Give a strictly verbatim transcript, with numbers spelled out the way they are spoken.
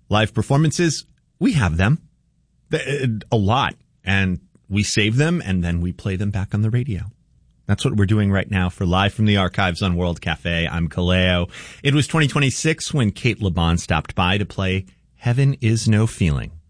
Live performances, we have them. A lot. And we save them and then we play them back on the radio. That's what we're doing right now for Live from the Archives on World Cafe. I'm Kaleo. It was twenty twenty-six when Kate LeBon stopped by to play Heaven Is No Feeling.